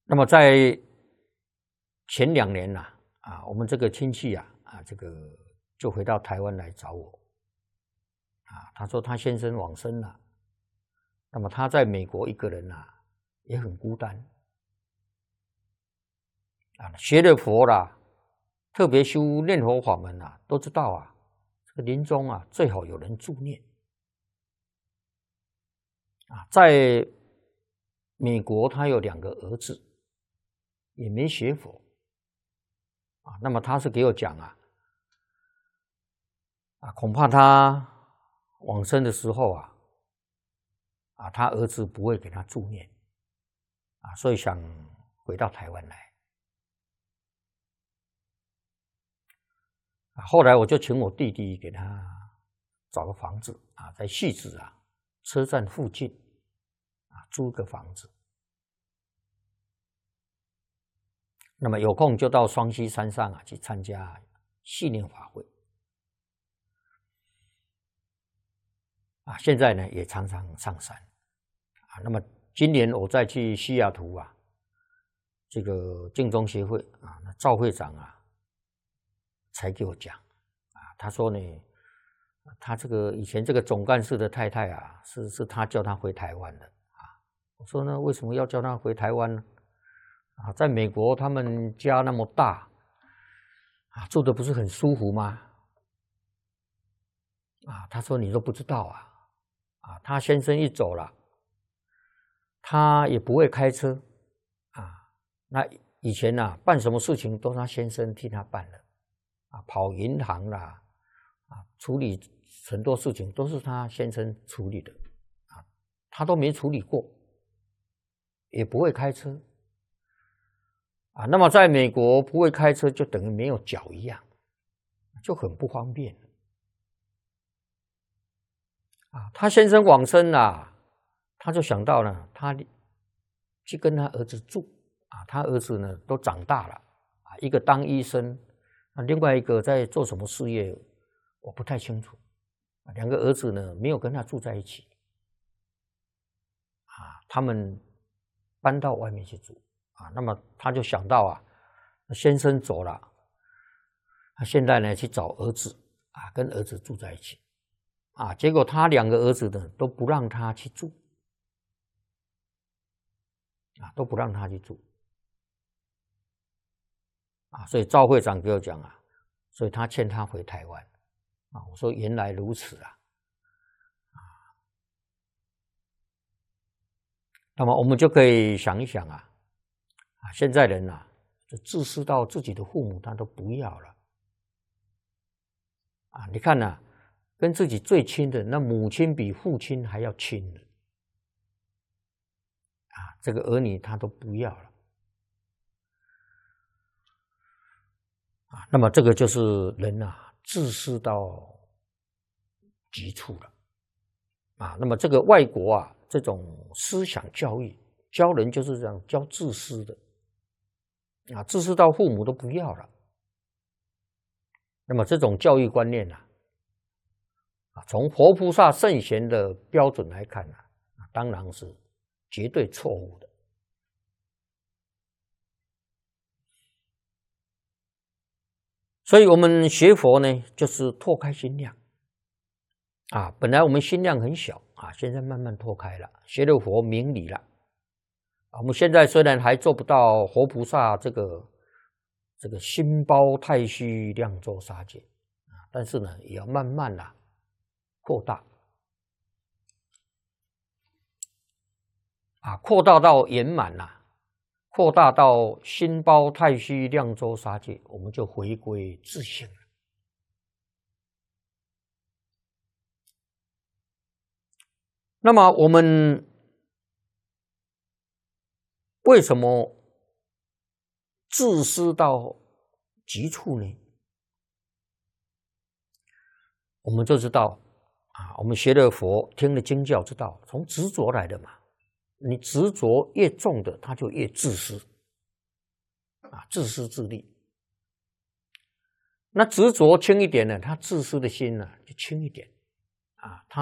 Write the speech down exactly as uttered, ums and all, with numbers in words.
那么在前两年呐、啊，啊，我们这个亲戚啊，啊，这个就回到台湾来找我，啊，他说他先生往生了，那么他在美国一个人呐、啊，也很孤单，啊，学了佛啦，特别修念佛法门啊，都知道啊，这个临终啊，最好有人助念，啊，在美国他有两个儿子。也没学佛啊，那么他是给我讲啊，啊，恐怕他往生的时候啊，啊，他儿子不会给他助念啊，所以想回到台湾来。啊，后来我就请我弟弟给他找个房子啊，在汐止啊车站附近啊租个房子。那么有空就到双溪山上啊去参加系念法会啊，现在呢也常常上山啊。那么今年我再去西雅图啊，这个净宗协会啊，那赵会长啊才给我讲啊，他说呢，他这个以前这个总干事的太太啊，是是他叫他回台湾的啊。我说呢，为什么要叫他回台湾呢？啊，在美国他们家那么大，啊，住的不是很舒服吗？啊，他说你都不知道啊，啊，他先生一走了，他也不会开车，啊，那以前呐、啊，办什么事情都是他先生替他办的，啊，跑银行啦，啊，处理很多事情都是他先生处理的，啊，他都没处理过，也不会开车。啊，那么在美国不会开车就等于没有脚一样，就很不方便。啊，他先生往生了、啊，他就想到了，他去跟他儿子住啊，他儿子呢都长大了啊，一个当医生，啊，另外一个在做什么事业，我不太清楚。啊，两个儿子呢没有跟他住在一起，啊，他们搬到外面去住。啊，那么他就想到啊，先生走了，他现在呢去找儿子啊，跟儿子住在一起，啊，结果他两个儿子呢都不让他去住，啊，都不让他去住，啊，所以赵会长给我讲啊，所以他劝他回台湾，啊，我说原来如此啊，啊，那么我们就可以想一想啊。啊，现在人啊，就自私到自己的父母他都不要了。啊，你看呐、啊，跟自己最亲的那母亲比父亲还要亲的，啊，这个儿女他都不要了。啊，那么这个就是人啊，自私到极处了。啊，那么这个外国啊，这种思想教育教人就是这样教自私的。啊，自私到父母都不要了。那么这种教育观念呢、啊，从活菩萨圣贤的标准来看呢、啊，当然是绝对错误的。所以我们学佛呢，就是拓开心量。啊，本来我们心量很小啊，现在慢慢拓开了，学了佛明理了。我们现在虽然还做不到活菩萨这个这个心包太虚量周沙界啊，但是呢，也要慢慢啦、啊、扩大啊，扩大到圆满啦、啊，扩大到心包太虚量周沙界，我们就回归自性了。那么我们为什么自私到极处呢？我们就知道啊，我们学了佛，听了经教，知道从执着来的嘛。你执着越重的，他就越自私啊，自私自利。那执着轻一点呢，他自私的心呢就轻一点啊，他。